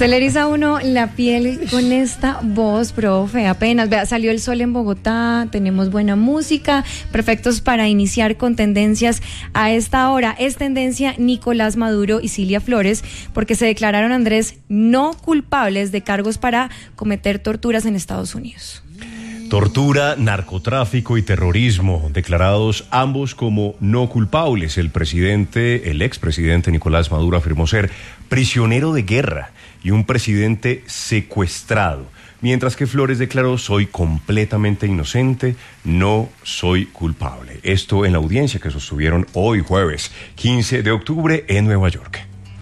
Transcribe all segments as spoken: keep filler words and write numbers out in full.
Se le eriza a uno la piel con esta voz, profe, apenas. Vea, salió el sol en Bogotá, tenemos buena música, perfectos para iniciar con tendencias a esta hora. Es tendencia Nicolás Maduro y Cilia Flores, porque se declararon, Andrés, no culpables de cargos para cometer torturas en Estados Unidos. Tortura, narcotráfico y terrorismo, declarados ambos como no culpables. El presidente, el expresidente Nicolás Maduro afirmó ser prisionero de guerra y un presidente secuestrado, mientras que Flores declaró: soy completamente inocente, no soy culpable. Esto en la audiencia que sostuvieron hoy jueves quince de octubre en Nueva York.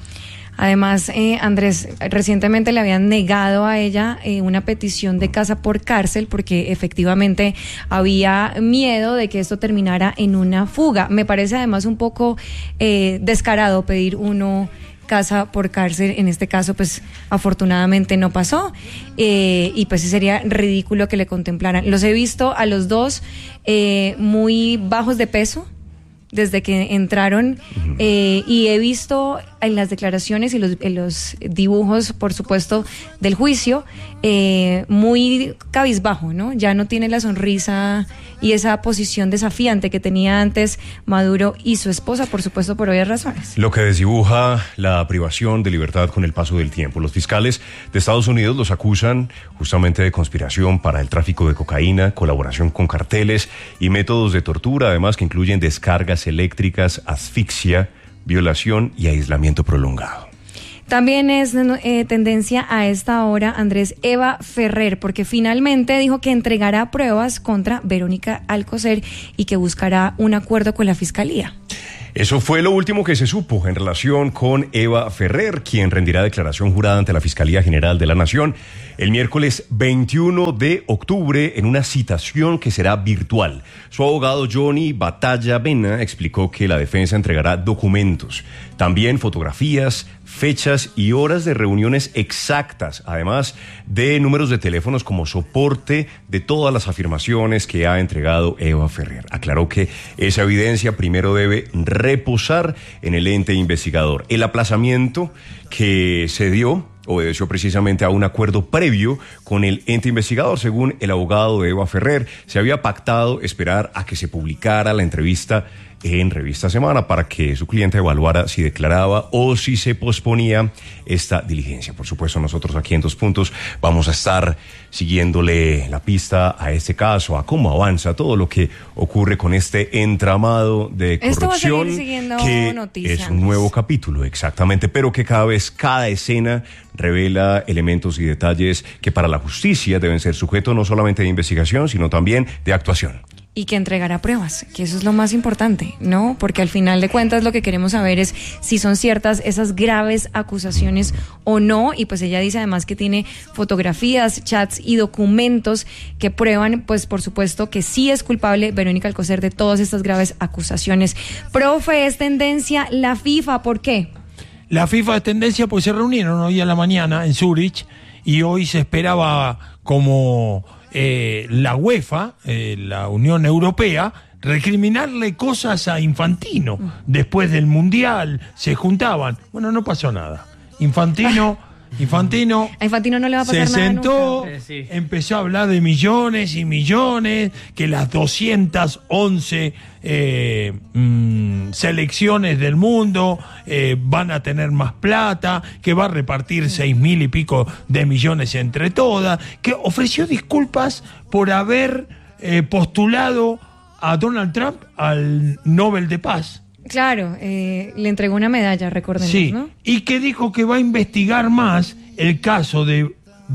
Además, eh, Andrés, recientemente le habían negado a ella eh, una petición de casa por cárcel porque efectivamente había miedo de que esto terminara en una fuga. Me parece además un poco eh, descarado pedir uno casa por cárcel. En este caso, pues afortunadamente no pasó, eh, y pues sería ridículo que le contemplaran. Los he visto a los dos eh, muy bajos de peso desde que entraron, eh, y he visto en las declaraciones y los, en los dibujos, por supuesto, del juicio, eh, muy cabizbajo, ¿no? Ya no tiene la sonrisa y esa posición desafiante que tenía antes Maduro y su esposa, por supuesto, por obvias razones. Lo que desdibuja la privación de libertad con el paso del tiempo. Los fiscales de Estados Unidos los acusan justamente de conspiración para el tráfico de cocaína, colaboración con carteles y métodos de tortura, además que incluyen descargas eléctricas, asfixia, violación y aislamiento prolongado. También es eh, tendencia a esta hora, Andrés, Eva Ferrer, porque finalmente dijo que entregará pruebas contra Verónica Alcocer y que buscará un acuerdo con la Fiscalía. Eso fue lo último que se supo en relación con Eva Ferrer, quien rendirá declaración jurada ante la Fiscalía General de la Nación el miércoles veintiuno de octubre en una citación que será virtual. Su abogado Johnny Batalla Bena explicó que la defensa entregará documentos, también fotografías, fechas y horas de reuniones exactas, además de números de teléfonos como soporte de todas las afirmaciones que ha entregado Eva Ferrer. Aclaró que esa evidencia primero debe reposar en el ente investigador. El aplazamiento que se dio obedeció precisamente a un acuerdo previo con el ente investigador. Según el abogado de Eva Ferrer, se había pactado esperar a que se publicara la entrevista en Revista Semana para que su cliente evaluara si declaraba o si se posponía esta diligencia. Por supuesto, nosotros aquí en Dos Puntos vamos a estar siguiéndole la pista a este caso, a cómo avanza todo lo que ocurre con este entramado de corrupción. Esto va a seguir siguiendo que noticias. Es un nuevo capítulo, exactamente, pero que cada vez, cada escena revela elementos y detalles que para la justicia deben ser sujetos no solamente de investigación, sino también de actuación. Y que entregará pruebas, que eso es lo más importante, ¿no? Porque al final de cuentas lo que queremos saber es si son ciertas esas graves acusaciones o no, y pues ella dice además que tiene fotografías, chats y documentos que prueban, pues por supuesto que sí es culpable Verónica Alcocer de todas estas graves acusaciones. Profe, es tendencia la FIFA, ¿por qué? La FIFA es tendencia porque se reunieron hoy a la mañana en Zúrich y hoy se esperaba como eh, la UEFA, eh, la Unión Europea, recriminarle cosas a Infantino. Después del Mundial se juntaban. Bueno, no pasó nada. Infantino... Infantino, a Infantino no le va a pasar se nada sentó, nunca. Sí. Empezó a hablar de millones y millones, que las doscientas once eh, mmm, selecciones del mundo eh, van a tener más plata, que va a repartir seis mil y pico de millones entre todas, que ofreció disculpas por haber eh, postulado a Donald Trump al Nobel de Paz. Claro, eh, le entregó una medalla, recordemos, sí, ¿no? Y que dijo que va a investigar más el caso de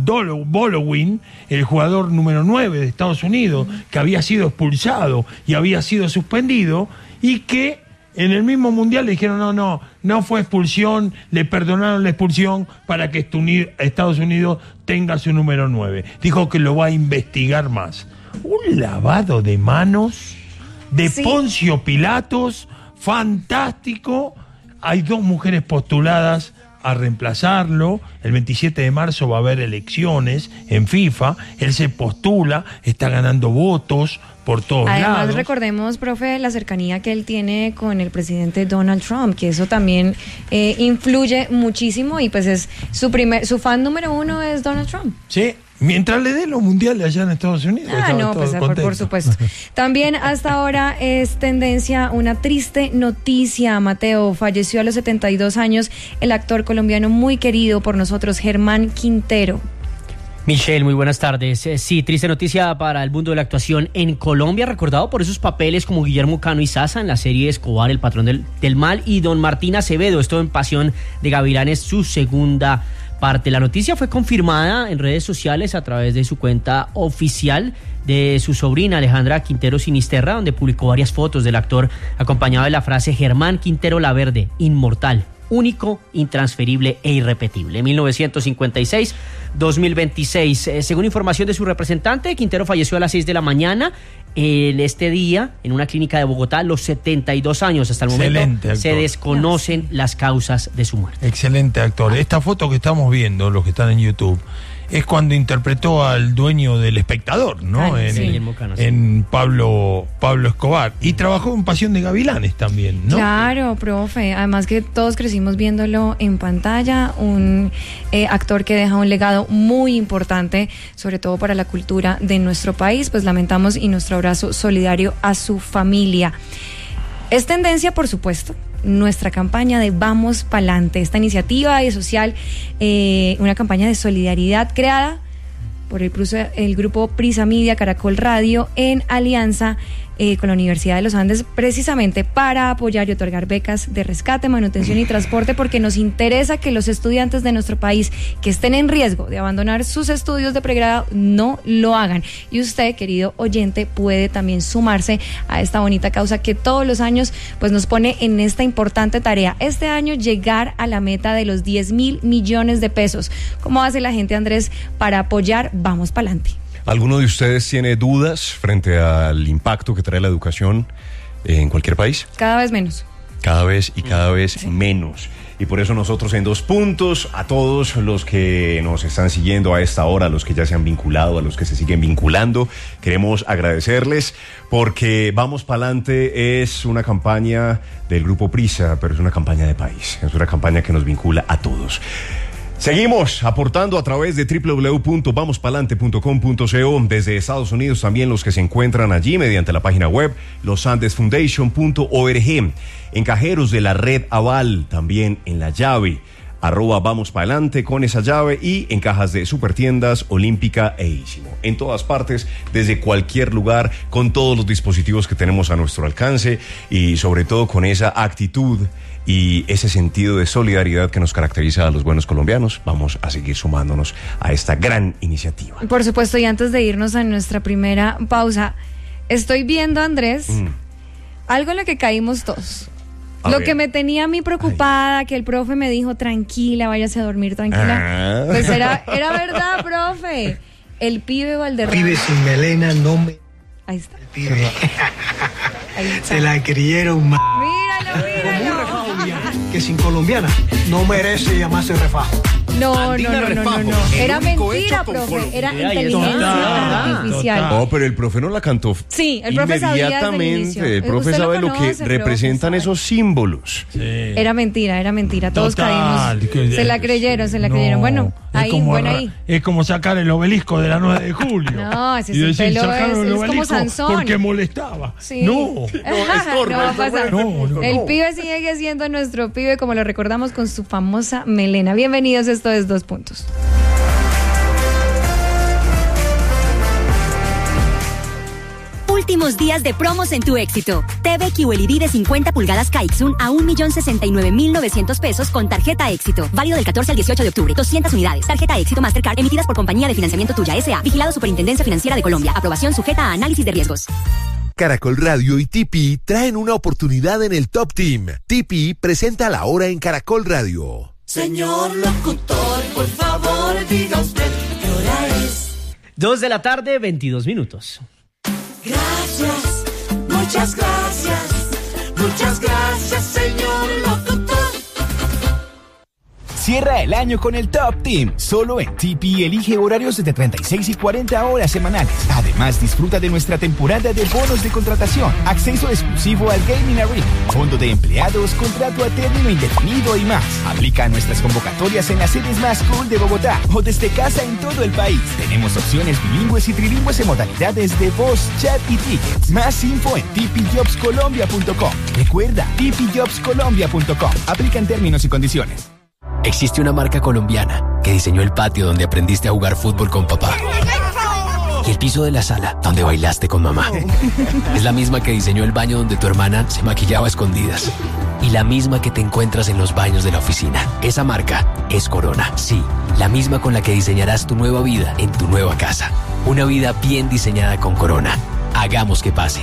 Bolowin, el jugador número nueve de Estados Unidos, que había sido expulsado y había sido suspendido, y que en el mismo Mundial le dijeron, no, no, no fue expulsión, le perdonaron la expulsión para que Estados Unidos tenga su número nueve. Dijo que lo va a investigar más. Un lavado de manos de sí. Poncio Pilatos, fantástico. Hay dos mujeres postuladas a reemplazarlo. El veintisiete de marzo va a haber elecciones en FIFA. Él se postula, está ganando votos por todos Además, lados. Además, recordemos, profe, la cercanía que él tiene con el presidente Donald Trump, que eso también eh, influye muchísimo y pues es su primer, su fan número uno es Donald Trump. Sí. Mientras le den los mundiales allá en Estados Unidos. Ah, no, pues por, por supuesto. También hasta ahora es tendencia una triste noticia, Mateo. Falleció a los setenta y dos años el actor colombiano muy querido por nosotros, Germán Quintero. Michelle, muy buenas tardes. Sí, triste noticia para el mundo de la actuación en Colombia, recordado por esos papeles como Guillermo Cano y Sasa en la serie Escobar, El Patrón del, del Mal, y Don Martín Acevedo, esto en Pasión de Gavilanes, su segunda parte. La noticia fue confirmada en redes sociales a través de su cuenta oficial de su sobrina Alejandra Quintero Sinisterra, donde publicó varias fotos del actor acompañado de la frase Germán Quintero Laverde, inmortal, único, intransferible e irrepetible. mil novecientos cincuenta y seis a dos mil veintiséis. Eh, según información de su representante, Quintero falleció a las seis de la mañana en este día en una clínica de Bogotá a los setenta y dos años. Hasta el momento Excelente, se desconocen las causas de su muerte. Excelente actor. Esta foto que estamos viendo, los que están en YouTube, es cuando interpretó al dueño del Espectador, ¿no? Ay, en, sí. en Pablo Pablo Escobar. Y trabajó en Pasión de Gavilanes también, ¿no? Claro, profe. Además que todos crecimos viéndolo en pantalla, un eh, actor que deja un legado muy importante, sobre todo para la cultura de nuestro país. Pues lamentamos y nuestro abrazo solidario a su familia. Es tendencia, por supuesto, nuestra campaña de Vamos Pa'lante, esta iniciativa de social, eh, una campaña de solidaridad creada por el, el grupo Prisa Media, Caracol Radio, en alianza eh, con la Universidad de los Andes, precisamente para apoyar y otorgar becas de rescate, manutención y transporte, porque nos interesa que los estudiantes de nuestro país que estén en riesgo de abandonar sus estudios de pregrado no lo hagan. Y usted, querido oyente, puede también sumarse a esta bonita causa que todos los años pues nos pone en esta importante tarea. Este año llegar a la meta de los diez mil millones de pesos. ¿Cómo hace la gente, Andrés, para apoyar Vamos Pa'lante? ¿Alguno de ustedes tiene dudas frente al impacto que trae la educación en cualquier país? Cada vez menos. Cada vez y cada vez sí. menos. Y por eso nosotros en Dos Puntos, a todos los que nos están siguiendo a esta hora, a los que ya se han vinculado, a los que se siguen vinculando, queremos agradecerles porque Vamos Pa'lante es una campaña del Grupo Prisa, pero es una campaña de país, es una campaña que nos vincula a todos. Seguimos aportando a través de doble u doble u doble u punto vamos pa'lante punto com punto co, desde Estados Unidos también los que se encuentran allí mediante la página web los andes foundation punto org, en cajeros de la red Aval, también en la llave arroba Vamos Pa'lante con esa llave, y en cajas de Supertiendas, Olímpica e Ísimo. En todas partes, desde cualquier lugar, con todos los dispositivos que tenemos a nuestro alcance y sobre todo con esa actitud y ese sentido de solidaridad que nos caracteriza a los buenos colombianos. Vamos a seguir sumándonos a esta gran iniciativa. Por supuesto, y antes de irnos a nuestra primera pausa, estoy viendo, Andrés, mm. algo en lo que caímos todos. A lo ver. que me tenía a mí preocupada, Ay. que el profe me dijo, tranquila, váyase a dormir, tranquila. Ah. Pues era, era verdad, profe. El pibe Valderrama. Pibe sin melena, no me... Ahí está. El pibe. Ahí está. Se la creyeron más. Míralo, míralo. Que sin colombiana no merece llamarse refajo. No, no, no, no, no, no. Era mentira, profe. Era inteligencia artificial. Oh, pero el profe no la cantó. Sí, el profe sabía desde el inicio. El profe sabe lo, conoce, lo que representan esos símbolos. Sí. Era mentira, era mentira. Todos Total, caímos. Se la creyeron, se la no, creyeron. Bueno, ahí, como, bueno ahí. Es como sacar el obelisco de la nueve de julio. No, ese es el pelo, es, es como Sansón. Porque molestaba. Sí. No, no, estorba, no va a pasar. No, no, el no. pibe sigue siendo nuestro pibe, como lo recordamos, con su famosa melena. Bienvenidos, esto es Dos Puntos. Últimos días de promos en tu éxito. T V Q L E D de cincuenta pulgadas Kaixun a un millón sesenta y nueve mil novecientos pesos con tarjeta éxito. Válido del catorce al dieciocho de octubre. doscientas unidades. Tarjeta éxito Mastercard emitidas por Compañía de Financiamiento Tuya S A. Vigilado Superintendencia Financiera de Colombia. Aprobación sujeta a análisis de riesgos. Caracol Radio y T P traen una oportunidad en el Top Team. T P presenta La Hora en Caracol Radio. Señor locutor, por favor, diga usted qué hora es. Dos de la tarde, veintidós minutos. Gracias, muchas gracias, muchas gracias, señor locutor. Cierra el año con el Top Team. Solo en T P elige horarios de treinta y seis y cuarenta horas semanales. Además, disfruta de nuestra temporada de bonos de contratación, acceso exclusivo al Gaming Arena, fondo de empleados, contrato a término indefinido y más. Aplica a nuestras convocatorias en las sedes más cool de Bogotá o desde casa en todo el país. Tenemos opciones bilingües y trilingües en modalidades de voz, chat y tickets. Más info en t p jobs colombia punto com. Recuerda, t p jobs colombia punto com. Aplican términos y condiciones. Existe una marca colombiana que diseñó el patio donde aprendiste a jugar fútbol con papá y el piso de la sala donde bailaste con mamá. Es la misma que diseñó el baño donde tu hermana se maquillaba a escondidas y la misma que te encuentras en los baños de la oficina. Esa marca es Corona. Sí, la misma con la que diseñarás tu nueva vida en tu nueva casa. Una vida bien diseñada con Corona. Hagamos que pase.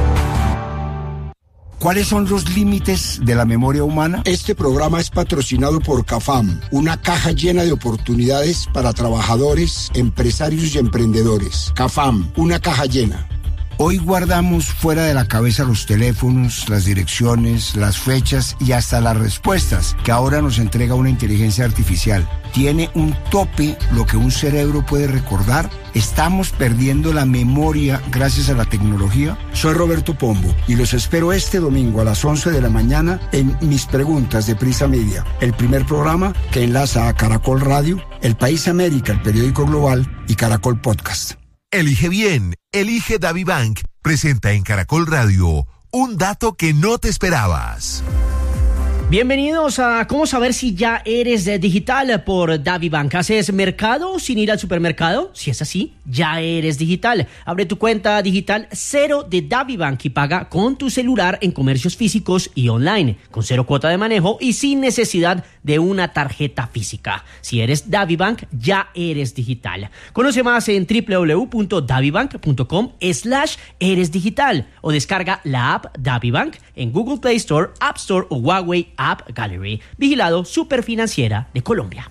¿Cuáles son los límites de la memoria humana? Este programa es patrocinado por CAFAM, una caja llena de oportunidades para trabajadores, empresarios y emprendedores. CAFAM, una caja llena. Hoy guardamos fuera de la cabeza los teléfonos, las direcciones, las fechas y hasta las respuestas que ahora nos entrega una inteligencia artificial. ¿Tiene un tope lo que un cerebro puede recordar? ¿Estamos perdiendo la memoria gracias a la tecnología? Soy Roberto Pombo y los espero este domingo a las once de la mañana en Mis Preguntas de Prisa Media, el primer programa que enlaza a Caracol Radio, El País América, el periódico global y Caracol Podcast. Elige bien, elige DaviBank. Presenta en Caracol Radio un dato que no te esperabas. Bienvenidos a ¿Cómo saber si ya eres digital? Por DaviBank. ¿Haces mercado sin ir al supermercado? Si es así, ya eres digital. Abre tu cuenta digital cero de DaviBank y paga con tu celular en comercios físicos y online, con cero cuota de manejo y sin necesidad de una tarjeta física. Si eres DaviBank, ya eres digital. Conoce más en www.davibank.com slash eres digital o descarga la app DaviBank en Google Play Store, App Store o Huawei App Gallery. Vigilado Superfinanciera de Colombia.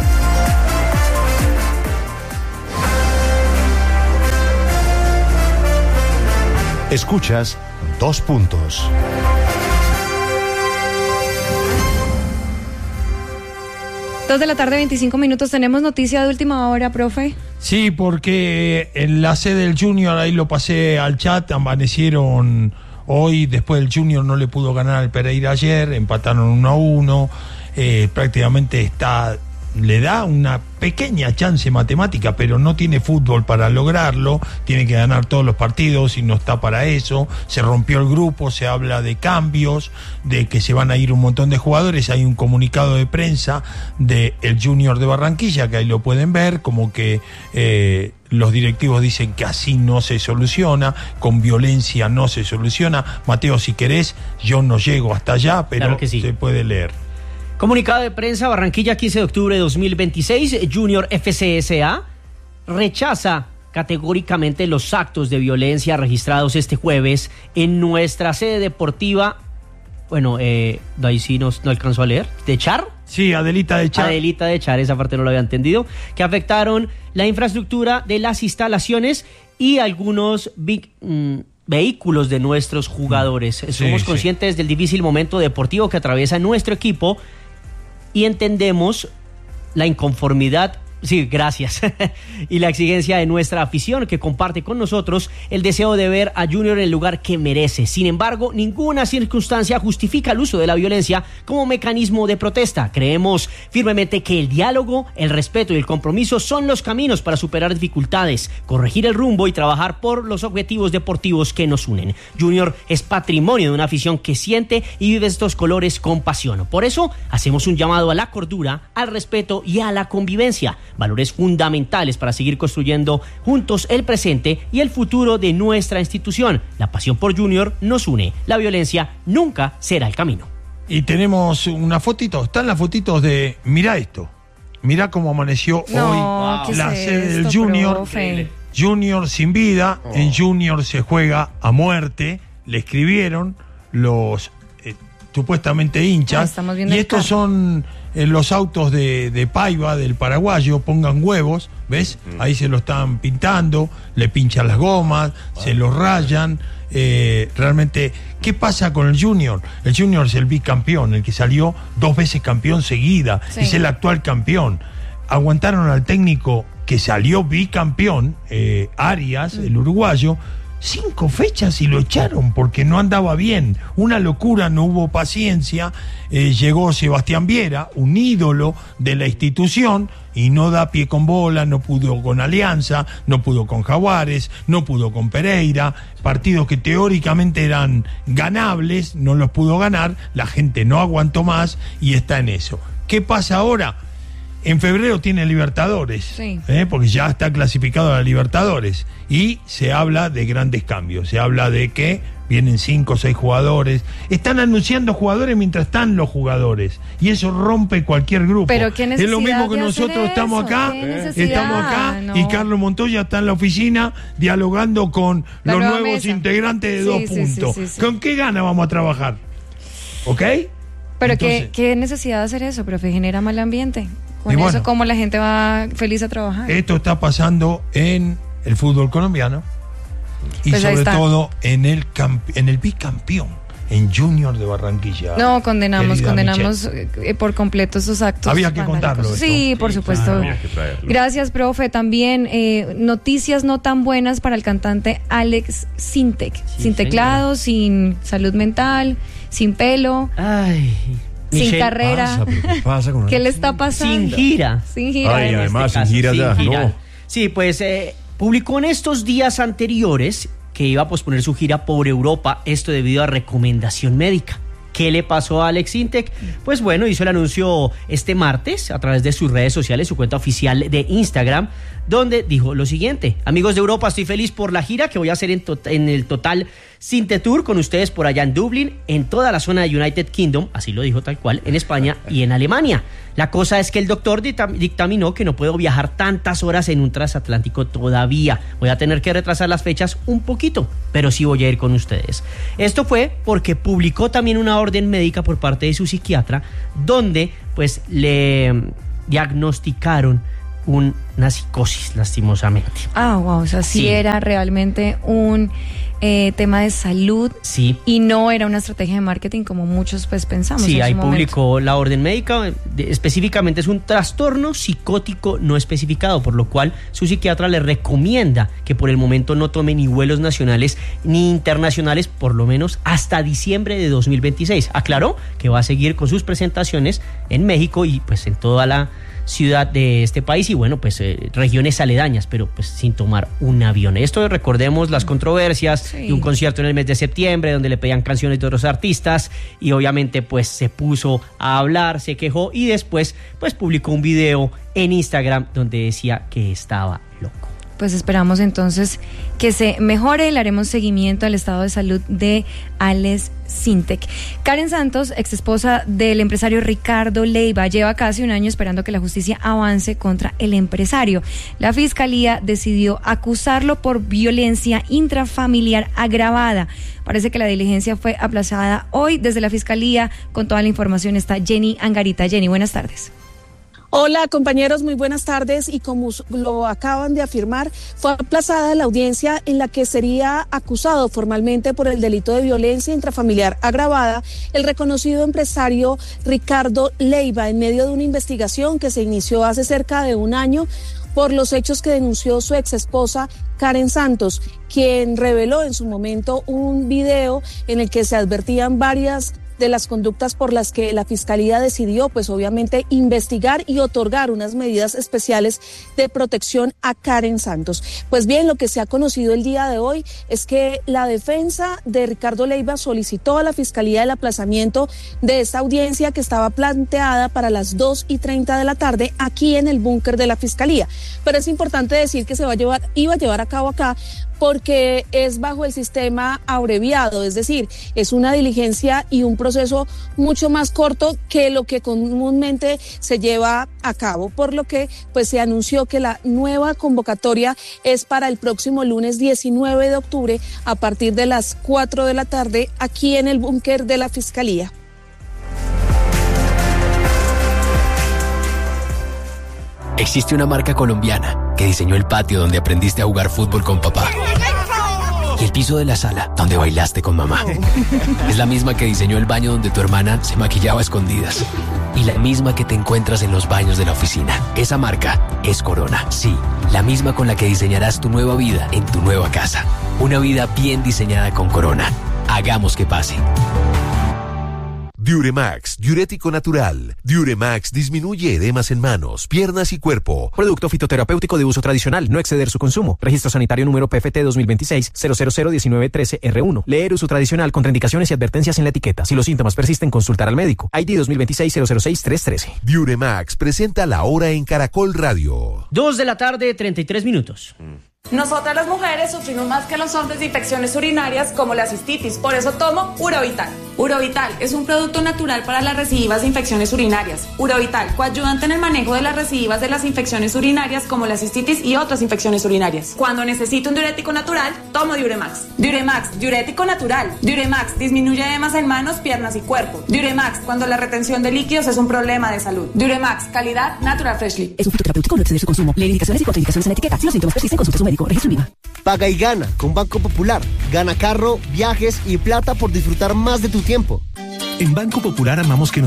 Escuchas Dos Puntos. Dos de la tarde, veinticinco minutos. ¿Tenemos noticia de última hora, profe? Sí, porque en la sede del Junior, ahí lo pasé al chat, amanecieron hoy, después del Junior no le pudo ganar al Pereira ayer, empataron uno a uno, eh, prácticamente está, le da una pequeña chance matemática, pero no tiene fútbol para lograrlo, tiene que ganar todos los partidos y no está para eso, se rompió el grupo, se habla de cambios, de que se van a ir un montón de jugadores, hay un comunicado de prensa del Junior de Barranquilla, que ahí lo pueden ver, como que eh, los directivos dicen que así no se soluciona, con violencia no se soluciona. Mateo, si querés, yo no llego hasta allá, pero claro que sí. Se puede leer. Comunicado de prensa, Barranquilla, quince de octubre de dos mil veintiséis, Junior F C S A rechaza categóricamente los actos de violencia registrados este jueves en nuestra sede deportiva. Bueno, eh, de ahí sí no, no alcanzó a leer. ¿De Char? Sí, Adelita de Char. Adelita de Char, esa parte no lo había entendido. Que afectaron la infraestructura de las instalaciones y algunos big, mm, vehículos de nuestros jugadores. Sí, Somos conscientes sí. del difícil momento deportivo que atraviesa nuestro equipo y entendemos la inconformidad, sí, gracias, y la exigencia de nuestra afición que comparte con nosotros el deseo de ver a Junior en el lugar que merece. Sin embargo, ninguna circunstancia justifica el uso de la violencia como mecanismo de protesta. Creemos firmemente que el diálogo, el respeto y el compromiso son los caminos para superar dificultades, corregir el rumbo y trabajar por los objetivos deportivos que nos unen. Junior es patrimonio de una afición que siente y vive estos colores con pasión. Por eso, hacemos un llamado a la cordura, al respeto y a la convivencia. Valores fundamentales para seguir construyendo juntos el presente y el futuro de nuestra institución. La pasión por Junior nos une. La violencia nunca será el camino. Y tenemos una fotito, están las fotitos de, mirá esto, mirá cómo amaneció no, hoy la es sede esto, del Junior. profe? Junior sin vida, oh. En Junior se juega a muerte, le escribieron los eh, supuestamente hinchas, ah, y estos son eh, los autos de, de Paiva, del paraguayo, pongan huevos, ¿ves? Mm. Ahí se lo están pintando, le pinchan las gomas, wow. Se lo rayan, eh, realmente ¿Qué pasa con el Junior? El Junior es el bicampeón, el que salió dos veces campeón seguida, sí. Es el actual campeón. Aguantaron al técnico que salió bicampeón, eh, Arias, el uruguayo, cinco fechas y lo echaron porque no andaba bien. Una locura, no hubo paciencia. Eh, llegó Sebastián Viera, un ídolo de la institución, y no da pie con bola, no pudo con Alianza, no pudo con Jaguares, no pudo con Pereira. Partidos que teóricamente eran ganables, no los pudo ganar. La gente no aguantó más y está en eso. ¿Qué pasa ahora? En febrero tiene Libertadores, sí. ¿eh? Porque ya está clasificado a la Libertadores. Y se habla de grandes cambios. Se habla de que vienen cinco o seis jugadores. Están anunciando jugadores mientras están los jugadores. Y eso rompe cualquier grupo. Pero ¿qué necesidad es lo mismo que de nosotros hacer estamos eso? acá. Estamos acá no. Y Carlos Montoya está en la oficina dialogando con la los nuevos mesa. integrantes de sí, dos sí, puntos. Sí, sí, sí. ¿Con qué gana vamos a trabajar? ¿Ok? Pero Entonces, ¿qué, ¿qué necesidad de hacer eso, profe? Genera mal ambiente. Con eso, bueno, ¿cómo la gente va feliz a trabajar? Esto está pasando en el fútbol colombiano y pues sobre todo en el camp- en el bicampeón, en Junior de Barranquilla. No, condenamos, condenamos Michelle. por completo esos actos. Había que contarlo. Sí, esto. por sí, supuesto. Claro. Gracias, profe. También eh, noticias no tan buenas para el cantante Alex Sintek. Sí, sin teclado, señora. Sin salud mental, sin pelo. Ay... Sin Michelle, carrera. Pasa, ¿qué pasa con ¿Qué le está pasando? Sin gira. Sin gira. Ay, además, este sin gira ya, gira. no. Sí, pues eh, publicó en estos días anteriores que iba a posponer su gira por Europa, esto debido a recomendación médica. ¿Qué le pasó a Alex Sintek? Pues bueno, hizo el anuncio este martes a través de sus redes sociales, su cuenta oficial de Instagram, donde dijo lo siguiente: amigos de Europa, estoy feliz por la gira que voy a hacer en, to- en el Total Sinte Tour con ustedes por allá en Dublín, en toda la zona de United Kingdom, así lo dijo tal cual, en España y en Alemania. La cosa es que el doctor dictaminó que no puedo viajar tantas horas en un transatlántico todavía. Voy a tener que retrasar las fechas un poquito, pero sí voy a ir con ustedes. Esto fue porque publicó también una orden médica por parte de su psiquiatra, donde pues le diagnosticaron una psicosis, lastimosamente. Ah, wow, o sea, sí, sí. Era realmente un eh, tema de salud, sí. Y no era una estrategia de marketing como muchos pues pensamos. Sí, en ahí su publicó momento. La orden médica, de, específicamente es un trastorno psicótico no especificado, por lo cual su psiquiatra le recomienda que por el momento no tome ni vuelos nacionales ni internacionales, por lo menos hasta diciembre de dos mil veintiséis. Aclaró que va a seguir con sus presentaciones en México y pues en toda la ciudad de este país y bueno, pues eh, regiones aledañas, pero pues sin tomar un avión. Esto recordemos las controversias sí. de un concierto en el mes de septiembre donde le pedían canciones de otros artistas y obviamente pues se puso a hablar, se quejó y después pues publicó un video en Instagram donde decía que estaba loco. Pues esperamos entonces que se mejore, le haremos seguimiento al estado de salud de Alex Sintek. Karen Santos, ex esposa del empresario Ricardo Leyva, lleva casi un año esperando que la justicia avance contra el empresario. La fiscalía decidió acusarlo por violencia intrafamiliar agravada. Parece que la diligencia fue aplazada hoy. Desde la fiscalía, con toda la información, está Jenny Angarita. Jenny, buenas tardes. Hola compañeros, muy buenas tardes y como lo acaban de afirmar, fue aplazada la audiencia en la que sería acusado formalmente por el delito de violencia intrafamiliar agravada el reconocido empresario Ricardo Leyva en medio de una investigación que se inició hace cerca de un año por los hechos que denunció su ex esposa Karen Santos, quien reveló en su momento un video en el que se advertían varias de las conductas por las que la Fiscalía decidió, pues obviamente, investigar y otorgar unas medidas especiales de protección a Karen Santos. Pues bien, lo que se ha conocido el día de hoy es que la defensa de Ricardo Leyva solicitó a la Fiscalía el aplazamiento de esta audiencia que estaba planteada para las dos y treinta de la tarde aquí en el búnker de la Fiscalía. Pero es importante decir que se va a llevar, iba a llevar a cabo acá porque es bajo el sistema abreviado, es decir, es una diligencia y un proceso mucho más corto que lo que comúnmente se lleva a cabo, por lo que pues se anunció que la nueva convocatoria es para el próximo lunes diecinueve de octubre a partir de las cuatro de la tarde aquí en el búnker de la Fiscalía. Existe una marca colombiana que diseñó el patio donde aprendiste a jugar fútbol con papá. Y el piso de la sala donde bailaste con mamá. Es la misma que diseñó el baño donde tu hermana se maquillaba a escondidas. Y la misma que te encuentras en los baños de la oficina. Esa marca es Corona. Sí, la misma con la que diseñarás tu nueva vida en tu nueva casa. Una vida bien diseñada con Corona. Hagamos que pase. Diuremax, diurético natural. Diuremax disminuye edemas en manos, piernas y cuerpo. Producto fitoterapéutico de uso tradicional, no exceder su consumo. Registro sanitario número P F T dos mil veintiséis cero cero cero diecinueve trece R uno. Leer uso tradicional, contraindicaciones y advertencias en la etiqueta. Si los síntomas persisten, consultar al médico. I D dos mil veintiséis cero cero seis tres trece. Diuremax presenta la hora en Caracol Radio. Dos de la tarde, treinta y tres minutos. Nosotras las mujeres sufrimos más que los hombres de infecciones urinarias como la cistitis, por eso tomo Urovital. Urovital es un producto natural para las recidivas de infecciones urinarias. Urovital, coadyuvante en el manejo de las recidivas de las infecciones urinarias como la cistitis y otras infecciones urinarias. Cuando necesito un diurético natural, tomo Diuremax. Diuremax, diurético natural. Diuremax disminuye edemas en manos, piernas y cuerpo. Diuremax, cuando la retención de líquidos es un problema de salud. Diuremax, calidad Natural Freshly. Es un fitoterapéutico, no exceder su consumo. Leer indicaciones y contraindicaciones en la etiqueta. Si los síntomas persisten, consulte a su médico. Registro IVA. Paga y gana con Banco Popular. Gana carro, viajes y plata por disfrutar más de tu tiempo. En Banco Popular amamos que nos